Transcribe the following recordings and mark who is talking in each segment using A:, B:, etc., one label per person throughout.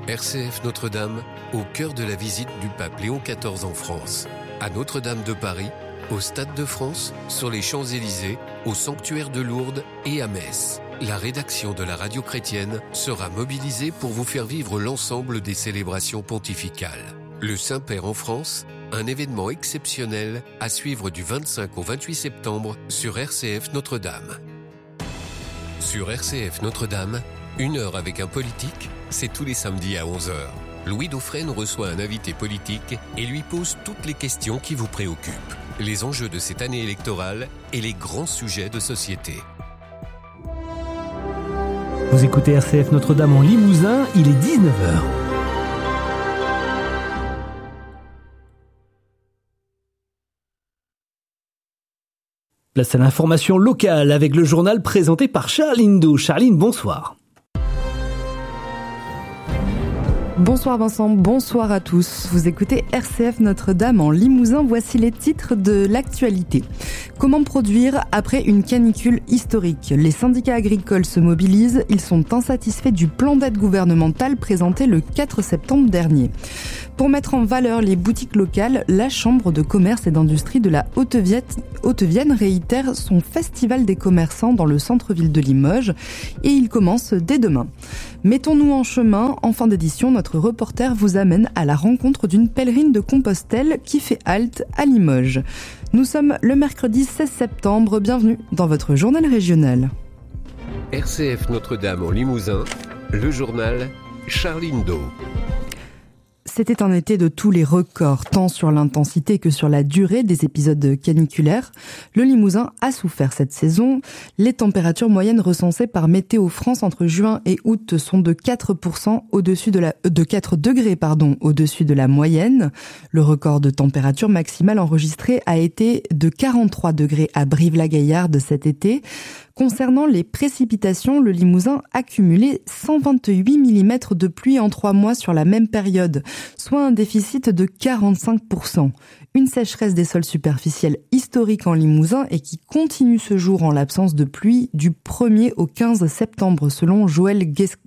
A: RCF Notre-Dame, au cœur de la visite du pape Léon XIV en France. À Notre-Dame de Paris, au Stade de France, sur les Champs-Élysées, au sanctuaire de Lourdes et à Metz. La rédaction de la radio chrétienne sera mobilisée pour vous faire vivre l'ensemble des célébrations pontificales. Le Saint-Père en France, un événement exceptionnel à suivre du 25 au 28 septembre sur RCF Notre-Dame. Sur RCF Notre-Dame, 1 heure avec un politique, c'est tous les samedis à 11h. Louis Dauphren reçoit un invité politique et lui pose toutes les questions qui vous préoccupent. Les enjeux de cette année électorale et les grands sujets de société.
B: Vous écoutez RCF Notre-Dame en Limousin, il est 19h. Place à l'information locale avec le journal présenté par Charline Do. Charline, bonsoir.
C: Bonsoir Vincent, bonsoir à tous. Vous écoutez RCF Notre-Dame en Limousin. Voici les titres de l'actualité. Comment produire après une canicule historique ? Les syndicats agricoles se mobilisent. Ils sont insatisfaits du plan d'aide gouvernementale présenté le 4 septembre dernier. Pour mettre en valeur les boutiques locales, la Chambre de commerce et d'industrie de la Haute-Vienne réitère son festival des commerçants dans le centre-ville de Limoges et il commence dès demain. Mettons-nous en chemin. En fin d'édition, notre reporter vous amène à la rencontre d'une pèlerine de Compostelle qui fait halte à Limoges. Nous sommes le mercredi 16 septembre. Bienvenue dans votre journal régional.
A: RCF Notre-Dame en Limousin, le journal Charline Do.
C: C'était un été de tous les records, tant sur l'intensité que sur la durée des épisodes caniculaires. Le Limousin a souffert cette saison. Les températures moyennes recensées par Météo France entre juin et août sont de 4% au-dessus de 4 degrés, au-dessus de la moyenne. Le record de température maximale enregistré a été de 43 degrés à Brive-la-Gaillarde cet été. Concernant les précipitations, le Limousin a cumulé 128 mm de pluie en 3 mois sur la même période, soit un déficit de 45%. Une sécheresse des sols superficiels historique en Limousin et qui continue ce jour en l'absence de pluie du 1er au 15 septembre selon Joël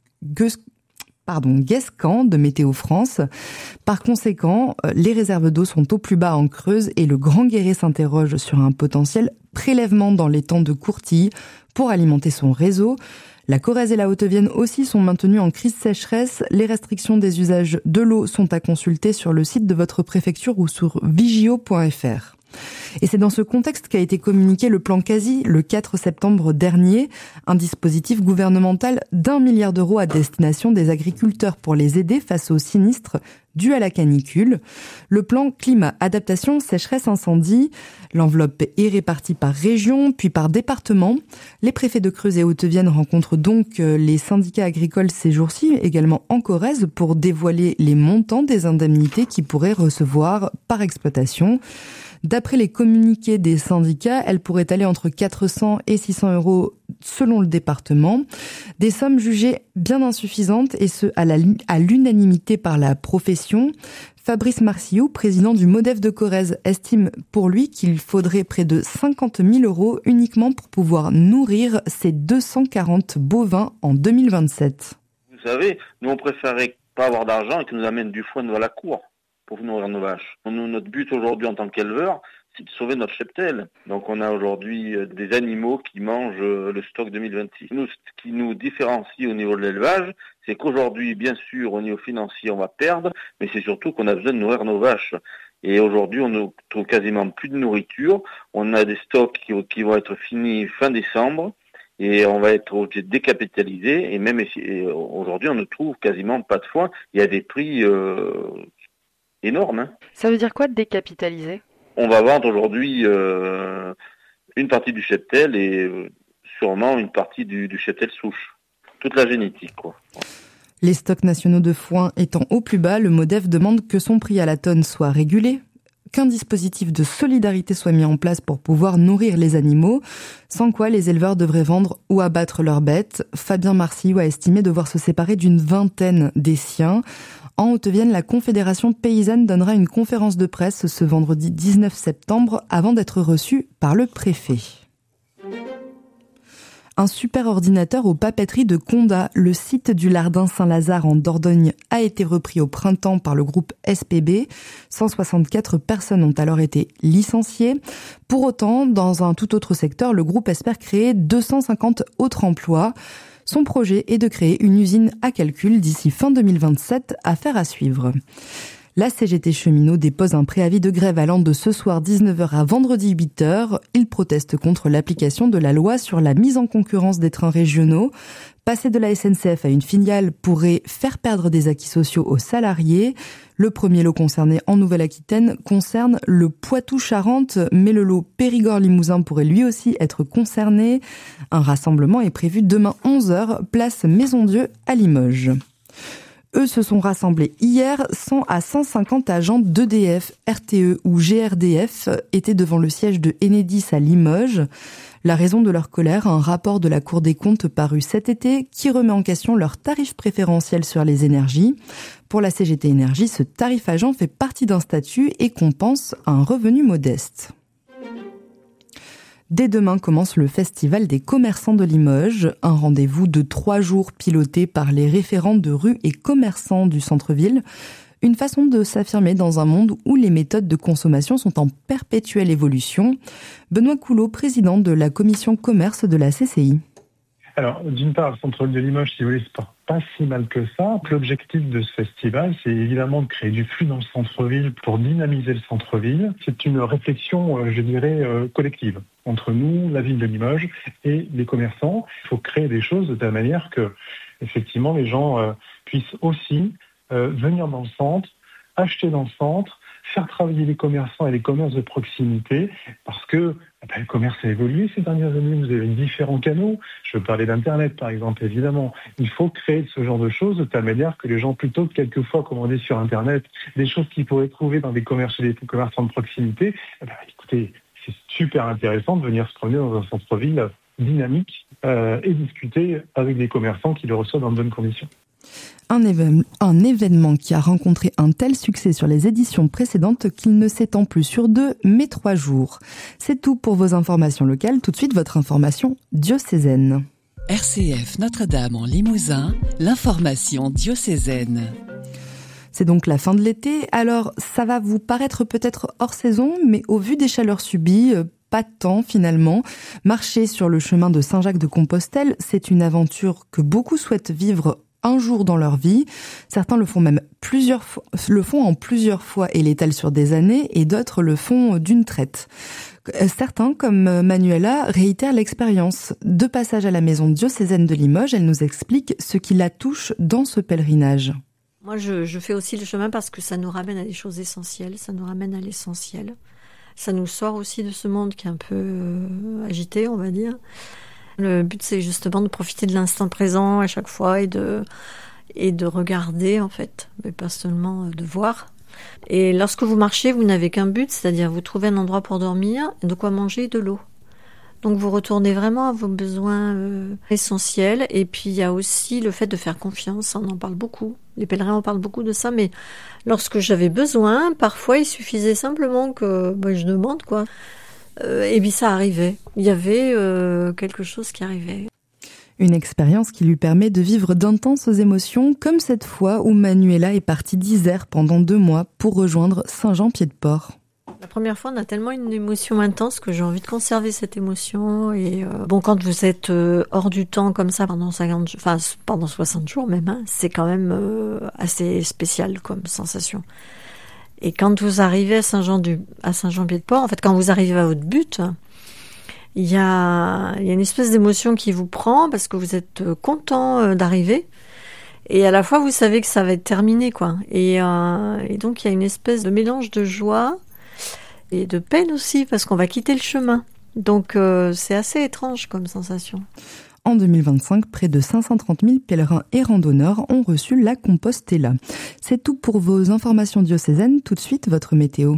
C: Guescan de Météo France. Par conséquent, les réserves d'eau sont au plus bas en Creuse et le Grand Guéret s'interroge sur un potentiel prélèvement dans l'étang de Courtilly pour alimenter son réseau. La Corrèze et la Haute-Vienne aussi sont maintenues en crise sécheresse. Les restrictions des usages de l'eau sont à consulter sur le site de votre préfecture ou sur vigio.fr. Et c'est dans ce contexte qu'a été communiqué le plan Quasi le 4 septembre dernier, un dispositif gouvernemental d'1 milliard d'euros à destination des agriculteurs pour les aider face aux sinistres dus à la canicule. Le plan climat, adaptation, sécheresse, incendie. L'enveloppe est répartie par région, puis par département. Les préfets de Creuse et Haute-Vienne rencontrent donc les syndicats agricoles ces jours-ci, également en Corrèze, pour dévoiler les montants des indemnités qu'ils pourraient recevoir par exploitation. D'après les communiqués des syndicats, elle pourrait aller entre 400 et 600 euros selon le département. Des sommes jugées bien insuffisantes et ce, à l'unanimité par la profession. Fabrice Marcillou, président du MODEF de Corrèze, estime pour lui qu'il faudrait près de 50 000 euros uniquement pour pouvoir nourrir ces 240 bovins en 2027.
D: Vous savez, nous on préférait pas avoir d'argent et qu'ils nous amènent du foin dans la cour pour nourrir nos vaches. Nous, notre but aujourd'hui en tant qu'éleveur, c'est de sauver notre cheptel. Donc on a aujourd'hui des animaux qui mangent le stock 2026. Nous, ce qui nous différencie au niveau de l'élevage, c'est qu'aujourd'hui, bien sûr, au niveau financier, on va perdre, mais c'est surtout qu'on a besoin de nourrir nos vaches. Et aujourd'hui, on ne trouve quasiment plus de nourriture. On a des stocks qui vont être finis fin décembre. Et on va être obligé de décapitaliser. Et même aujourd'hui, on ne trouve quasiment pas de foin. Il y a des prix énorme. Hein.
E: Ça veut dire quoi de décapitaliser ?
D: On va vendre aujourd'hui une partie du cheptel et sûrement une partie du cheptel souche. Toute la génétique, quoi.
C: Les stocks nationaux de foin étant au plus bas, le MODEF demande que son prix à la tonne soit régulé, qu'un dispositif de solidarité soit mis en place pour pouvoir nourrir les animaux, sans quoi les éleveurs devraient vendre ou abattre leurs bêtes. Fabien Marcillou a estimé devoir se séparer d'une vingtaine des siens. En Haute-Vienne, la Confédération paysanne donnera une conférence de presse ce vendredi 19 septembre avant d'être reçue par le préfet. Un super ordinateur aux papeteries de Condat. Le site du Lardin Saint-Lazare en Dordogne a été repris au printemps par le groupe SPB. 164 personnes ont alors été licenciées. Pour autant, dans un tout autre secteur, le groupe espère créer 250 autres emplois. Son projet est de créer une usine à calcul d'ici fin 2027, affaire à suivre. La CGT Cheminots dépose un préavis de grève allant de ce soir 19h à vendredi 8h. Ils protestent contre l'application de la loi sur la mise en concurrence des trains régionaux. Passer de la SNCF à une filiale pourrait faire perdre des acquis sociaux aux salariés. Le premier lot concerné en Nouvelle-Aquitaine concerne le Poitou-Charentes, mais le lot Périgord-Limousin pourrait lui aussi être concerné. Un rassemblement est prévu demain 11h, place Maison-Dieu à Limoges. Eux se sont rassemblés hier, 100 à 150 agents d'EDF, RTE ou GRDF étaient devant le siège de Enedis à Limoges. La raison de leur colère, un rapport de la Cour des comptes paru cet été qui remet en question leur tarif préférentiel sur les énergies. Pour la CGT Énergie, ce tarif agent fait partie d'un statut et compense un revenu modeste. Dès demain commence le Festival des commerçants de Limoges, un rendez-vous de 3 jours piloté par les référents de rue et commerçants du centre-ville. Une façon de s'affirmer dans un monde où les méthodes de consommation sont en perpétuelle évolution. Benoît Coulot, président de la commission commerce de la CCI.
F: Alors, d'une part, le centre-ville de Limoges, si vous voulez, c'est pas si mal que ça. L'objectif de ce festival, c'est évidemment de créer du flux dans le centre-ville pour dynamiser le centre-ville. C'est une réflexion, je dirais, collective entre nous, la ville de Limoges et les commerçants. Il faut créer des choses de telle manière que, effectivement, les gens puissent aussi venir dans le centre, acheter dans le centre, faire travailler les commerçants et les commerces de proximité, parce que le commerce a évolué ces dernières années, vous avez différents canaux. Je veux parler d'Internet, par exemple, évidemment. Il faut créer ce genre de choses de telle manière que les gens, plutôt que quelquefois commander sur Internet des choses qu'ils pourraient trouver dans des commerces et des commerçants de proximité, écoutez, c'est super intéressant de venir se promener dans un centre-ville dynamique et discuter avec des commerçants qui le reçoivent dans de bonnes conditions.
C: Un événement qui a rencontré un tel succès sur les éditions précédentes qu'il ne s'étend plus sur 2, mais 3 jours. C'est tout pour vos informations locales. Tout de suite, votre information diocésaine.
G: RCF Notre-Dame en Limousin, l'information diocésaine.
C: C'est donc la fin de l'été. Alors, ça va vous paraître peut-être hors saison, mais au vu des chaleurs subies, pas tant finalement. Marcher sur le chemin de Saint-Jacques-de-Compostelle, c'est une aventure que beaucoup souhaitent vivre un jour dans leur vie. Certains le font même en plusieurs fois et l'étalent sur des années, et d'autres le font d'une traite. Certains, comme Manuela, réitèrent l'expérience. De passage à la maison diocésaine de Limoges, elle nous explique ce qui la touche dans ce pèlerinage.
H: Moi, je fais aussi le chemin parce que ça nous ramène à des choses essentielles, ça nous ramène à l'essentiel. Ça nous sort aussi de ce monde qui est un peu agité, on va dire. Le but, c'est justement de profiter de l'instant présent à chaque fois et de regarder, en fait, mais pas seulement de voir. Et lorsque vous marchez, vous n'avez qu'un but, c'est-à-dire vous trouvez un endroit pour dormir, de quoi manger et de l'eau. Donc vous retournez vraiment à vos besoins essentiels. Et puis il y a aussi le fait de faire confiance, on en parle beaucoup. Les pèlerins en parlent beaucoup de ça, mais lorsque j'avais besoin, parfois il suffisait simplement que je demande, quoi. Et puis ça arrivait. Il y avait quelque chose qui arrivait.
C: Une expérience qui lui permet de vivre d'intenses émotions, comme cette fois où Manuela est partie d'Isère pendant 2 mois pour rejoindre Saint-Jean-Pied-de-Port.
H: La première fois, on a tellement une émotion intense que j'ai envie de conserver cette émotion. Et quand vous êtes hors du temps comme ça pendant 60 jours même, c'est quand même assez spécial comme sensation. Et quand vous arrivez à Saint-Jean-Pied-de-Port, en fait, quand vous arrivez à votre but, il y a une espèce d'émotion qui vous prend parce que vous êtes content d'arriver. Et à la fois, vous savez que ça va être terminé, quoi. Et donc, il y a une espèce de mélange de joie et de peine aussi parce qu'on va quitter le chemin. Donc, c'est assez étrange comme sensation.
C: En 2025, près de 530 000 pèlerins et randonneurs ont reçu la Compostela. C'est tout pour vos informations diocésaines. Tout de suite, votre météo.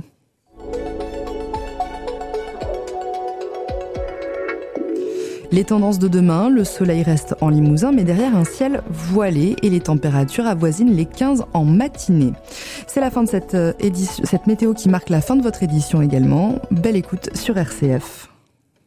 C: Les tendances de demain, le soleil reste en Limousin, mais derrière un ciel voilé et les températures avoisinent les 15 en matinée. C'est la fin de cette météo qui marque la fin de votre édition également. Belle écoute sur RCF.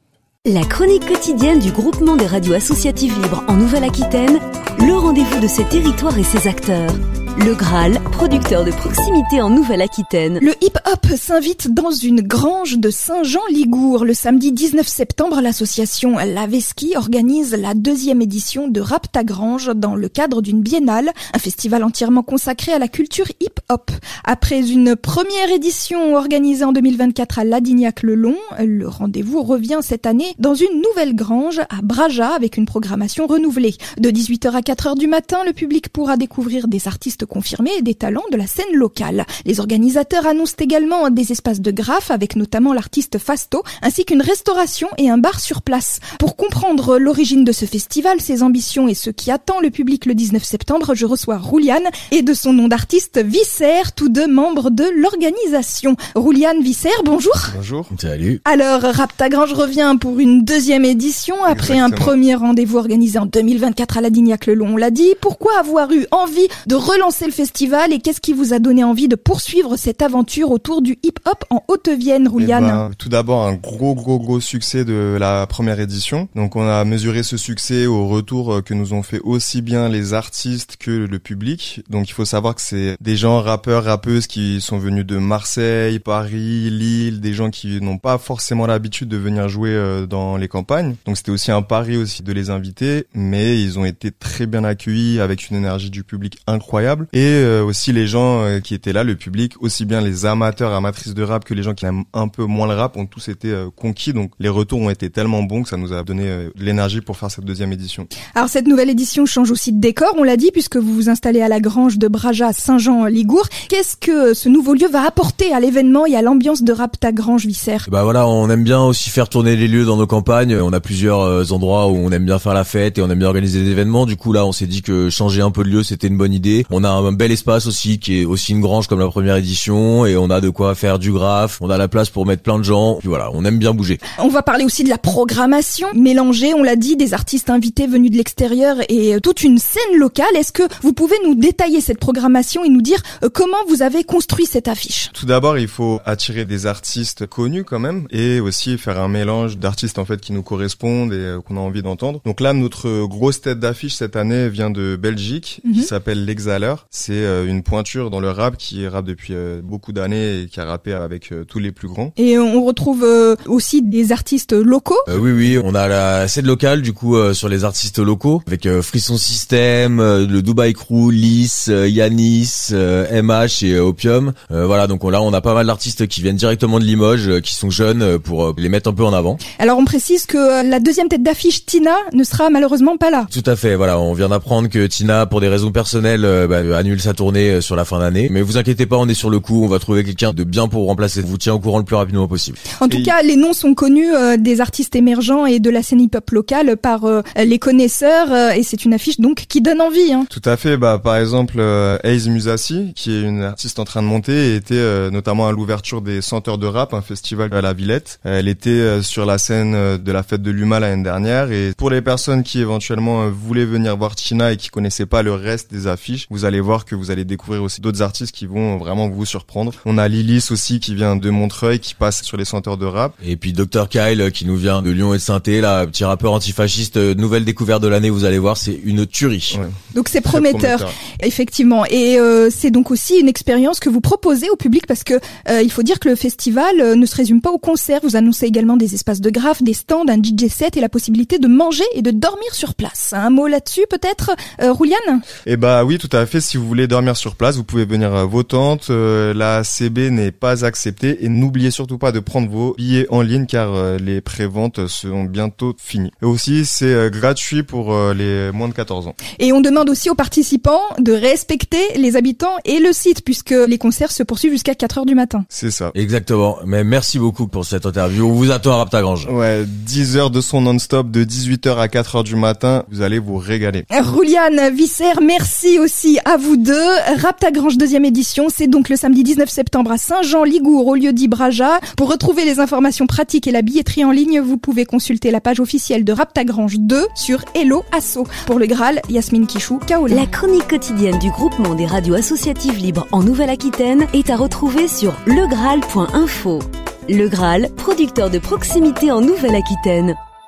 I: La chronique quotidienne du groupement des radios associatives libres en Nouvelle-Aquitaine, le rendez-vous de ses territoires et ses acteurs. Le Graal, producteur de proximité en Nouvelle-Aquitaine.
J: Le hip-hop s'invite dans une grange de Saint-Jean-Ligour. Le samedi 19 septembre, l'association Laveski organise la 2e édition de Rap ta Grange dans le cadre d'une biennale, un festival entièrement consacré à la culture hip-hop. Après une première édition organisée en 2024 à Ladignac-le-Long, le rendez-vous revient cette année dans une nouvelle grange à Braja avec une programmation renouvelée. De 18h à 4h du matin, le public pourra découvrir des artistes confirmés et des talents de la scène locale. Les organisateurs annoncent également des espaces de graphes avec notamment l'artiste Fasto, ainsi qu'une restauration et un bar sur place. Pour comprendre l'origine de ce festival, ses ambitions et ce qui attend le public le 19 septembre, je reçois Rouliane et de son nom d'artiste Visser, tous deux membres de l'organisation. Rouliane, Visser, bonjour.
K: Bonjour. Salut.
J: Alors, Rap ta Grange revient pour une 2e édition après un premier rendez-vous organisé en 2024 à Ladignac-le-Long. On l'a dit, pourquoi avoir eu envie de relancer le festival et qu'est-ce qui vous a donné envie de poursuivre cette aventure autour du hip-hop en Haute-Vienne, Rouliane?
K: Tout d'abord, un gros succès de la première édition. Donc on a mesuré ce succès au retour que nous ont fait aussi bien les artistes que le public. Donc il faut savoir que c'est des gens rappeurs, rappeuses qui sont venus de Marseille, Paris, Lille, des gens qui n'ont pas forcément l'habitude de venir jouer dans les campagnes. Donc c'était aussi un pari aussi de les inviter, mais ils ont été très bien accueillis avec une énergie du public incroyable. Et aussi les gens qui étaient là, le public, aussi bien les amateurs, amatrices de rap que les gens qui aiment un peu moins le rap ont tous été conquis. Donc les retours ont été tellement bons que ça nous a donné de l'énergie pour faire cette 2e édition.
J: Alors cette nouvelle édition change aussi de décor, on l'a dit, puisque vous vous installez à la grange de Braja, Saint-Jean-Ligour. Qu'est-ce que ce nouveau lieu va apporter à l'événement et à l'ambiance de Rap ta Grange, Visser?
L: Voilà, on aime bien aussi faire tourner les lieux dans nos campagnes. On a plusieurs endroits où on aime bien faire la fête et on aime bien organiser des événements. Du coup là, on s'est dit que changer un peu de lieu, c'était une bonne idée. On a un bel espace aussi qui est aussi une grange comme la première édition et on a de quoi faire du graphe, on a la place pour mettre plein de gens. Puis voilà, on aime bien bouger.
J: On va parler aussi de la programmation, mélanger, on l'a dit, des artistes invités venus de l'extérieur et toute une scène locale. Est-ce que vous pouvez nous détailler cette programmation et nous dire comment vous avez construit cette affiche?
K: Tout d'abord, il faut attirer des artistes connus quand même et aussi faire un mélange d'artistes en fait qui nous correspondent et qu'on a envie d'entendre. Donc là, notre grosse tête d'affiche cette année vient de Belgique qui s'appelle L'Exhaleur. C'est une pointure dans le rap qui rappe depuis beaucoup d'années et qui a rappé avec tous les plus grands.
J: Et on retrouve aussi des artistes locaux?
L: Oui, on a la scène locale du coup sur les artistes locaux avec Frisson System, le Dubai Crew, Lys, Yanis, MH et Opium. Voilà, donc là on a pas mal d'artistes qui viennent directement de Limoges, qui sont jeunes pour les mettre un peu en avant.
J: Alors on précise que la 2e tête d'affiche, Tina, ne sera malheureusement pas là.
L: Tout à fait, voilà, on vient d'apprendre que Tina, pour des raisons personnelles, annule sa tournée sur la fin d'année. Mais vous inquiétez pas, on est sur le coup, on va trouver quelqu'un de bien pour remplacer. On vous tient au courant le plus rapidement possible.
J: En tout cas, les noms sont connus des artistes émergents et de la scène hip-hop locale par les connaisseurs et c'est une affiche donc qui donne envie.
K: Tout à fait, par exemple Aze Musassi, qui est une artiste en train de monter et était notamment à l'ouverture des Senteurs de Rap, un festival à la Villette. Elle était sur la scène de la fête de l'UMA l'année dernière et pour les personnes qui éventuellement voulaient venir voir Tina et qui connaissaient pas le reste des affiches, vous allez voir que vous allez découvrir aussi d'autres artistes qui vont vraiment vous surprendre. On a Lilith aussi qui vient de Montreuil, qui passe sur les Senteurs de Rap.
L: Et puis Dr Kyle qui nous vient de Lyon et de Saint-Thé, là, petit rappeur antifasciste, nouvelle découverte de l'année, vous allez voir, c'est une tuerie.
J: Ouais. Donc c'est prometteur, effectivement. Et c'est donc aussi une expérience que vous proposez au public parce que il faut dire que le festival ne se résume pas au concert. Vous annoncez également des espaces de graphes, des stands, un DJ set et la possibilité de manger et de dormir sur place. Un mot là-dessus peut-être, Rouliane?
K: Oui, tout à fait. Si vous voulez dormir sur place, vous pouvez venir à vos tentes. La CB n'est pas acceptée et n'oubliez surtout pas de prendre vos billets en ligne car les préventes seront bientôt finies. Et aussi, c'est gratuit pour les moins de 14 ans.
J: Et on demande aussi aux participants de respecter les habitants et le site puisque les concerts se poursuivent jusqu'à 4h du matin.
K: C'est ça.
L: Exactement. Mais merci beaucoup pour cette interview. On vous attend à Rap ta Grange.
K: Ouais, 10 heures de son non-stop de 18h à 4h du matin. Vous allez vous régaler.
J: Rouliane, Visser, merci aussi à vous deux. Rap ta Grange 2e édition, c'est donc le samedi 19 septembre à Saint-Jean-Ligour au lieu-dit Braja. Pour retrouver les informations pratiques et la billetterie en ligne, vous pouvez consulter la page officielle de Rap ta Grange 2 sur Hello Asso. Pour le Graal, Yasmine Kichou, Kaola.
I: La chronique quotidienne du groupement des radios associatives libres en Nouvelle-Aquitaine est à retrouver sur legraal.info. Le Graal, producteur de proximité en Nouvelle-Aquitaine.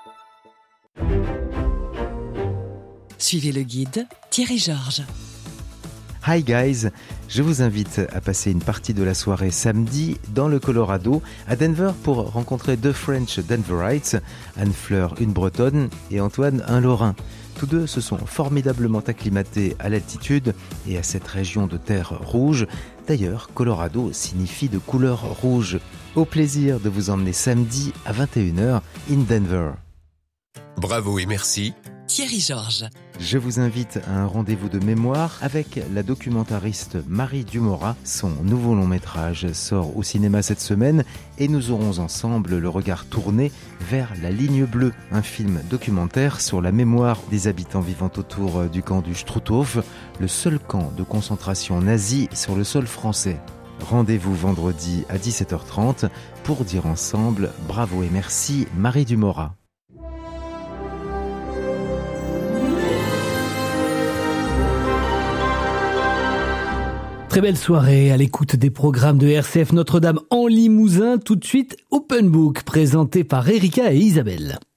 G: Suivez le guide Thierry Georges.
M: Hi guys, je vous invite à passer une partie de la soirée samedi dans le Colorado, à Denver, pour rencontrer deux French Denverites, Anne-Fleur, une Bretonne, et Antoine, un Lorrain. Tous deux se sont formidablement acclimatés à l'altitude et à cette région de terre rouge. D'ailleurs, Colorado signifie de couleur rouge. Au plaisir de vous emmener samedi à 21h in Denver.
A: Bravo et merci.
G: Thierry Georges.
M: Je vous invite à un rendez-vous de mémoire avec la documentariste Marie Dumora. Son nouveau long métrage sort au cinéma cette semaine et nous aurons ensemble le regard tourné vers La Ligne Bleue, un film documentaire sur la mémoire des habitants vivant autour du camp du Struthof, le seul camp de concentration nazi sur le sol français. Rendez-vous vendredi à 17h30 pour dire ensemble bravo et merci Marie Dumora.
B: Très belle soirée à l'écoute des programmes de RCF Notre-Dame en Limousin. Tout de suite, Open Book, présenté par Erika et Isabelle.